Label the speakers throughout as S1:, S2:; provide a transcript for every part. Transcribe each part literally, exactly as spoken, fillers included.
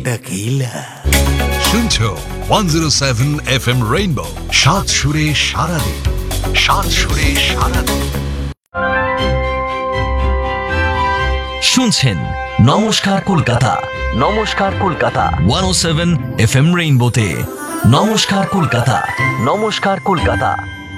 S1: টেকিলা
S2: শুনছো one zero seven F M rainbow, সাত সুরে সারাদিন, সাত সুরে সারাদিন।
S3: শুনছেন নমস্কার কলকাতা, নমস্কার কলকাতা ওয়ান ও সেভেন এফ এম রেইনবোতে। নমস্কার কলকাতা, নমস্কার Kolkata.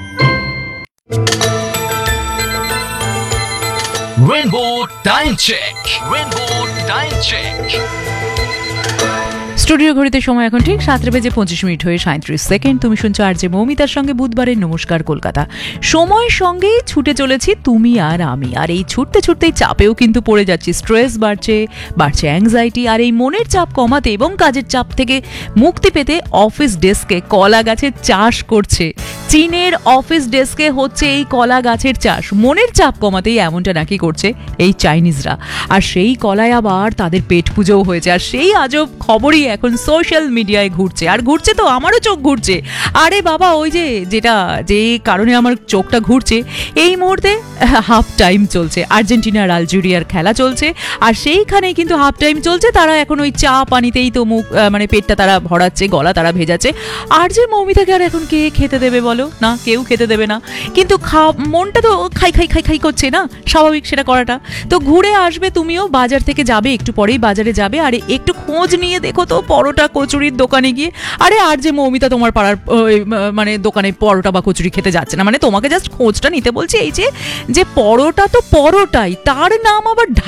S3: Rainbow time check, rainbow time check.
S4: Studio ঘড়িতে সময় এখন ঠিক সাতটা বেজে পঁচিশ মিনিট হয়ে সাঁত্রিশ সেকেন্ড। তুমি শুনছো আর যে মৌমিতার সঙ্গে বুধবারের নমস্কার কলকাতা। সময়ের সঙ্গেই ছুটে চলেছি তুমি আর আমি, আর এই ছুটতে ছুটতেই চাপেও কিন্তু পড়ে যাচ্ছি। স্ট্রেস বাড়ছে, বাড়ছে অ্যাংজাইটি, আর এই মনের চাপ কমাতে এবং কাজের চাপ থেকে মুক্তি পেতে অফিস ডেস্কে কলা গাছের চাষ করছে। চীনের অফিস ডেস্কে হচ্ছে এই কলা গাছের চাষ। মনের চাপ কমাতেই এমনটা নাকি করছে এই চাইনিজরা, আর সেই কলায় আবার তাদের পেট পুজোও হয়েছে। আর সেই আজব খবরই এখন সোশ্যাল মিডিয়ায় ঘুরছে, আর ঘুরছে তো আমারও চোখ ঘুরছে। আরে বাবা, ওই যে যেটা যে কারণে আমার চোখটা ঘুরছে, এই মুহূর্তে হাফ টাইম চলছে, আর্জেন্টিনা আর আলজেরিয়ার খেলা চলছে, আর সেইখানেই কিন্তু হাফ টাইম চলছে। তারা এখন ওই চা পানিতেই তো মুখ মানে পেটটা তারা ভরাচ্ছে, গলা তারা ভেজাচ্ছে। আর যে মৌমিতাকে আর এখন কে খেতে দেবে বলো? না, কেউ খেতে দেবে না, কিন্তু মনটা তো খাই খাই খাই খাই করছে না, স্বাভাবিক সেটা করাটা। তো ঘুরে আসবে, তুমিও বাজার থেকে যাবে, একটু পরেই বাজারে যাবে, আরে একটু খোঁজ নিয়ে দেখো তো পরোটা কচুরির দোকানে গিয়ে। আরে আর যে মৌমিতা তোমার পাড়ার মানে দোকানে পরোটা বা কচুরি খেতে যাচ্ছে না, মানে তোমাকে জাস্ট খোঁজটা নিতে বলছি এই যে যে পরোটা তো পরোটাই, তার নাম আবার